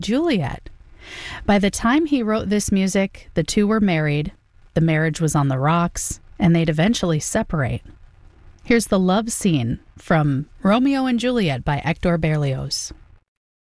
Juliet. By the time he wrote this music, the two were married, the marriage was on the rocks, and they'd eventually separate. Here's the love scene from Romeo and Juliet by Hector Berlioz.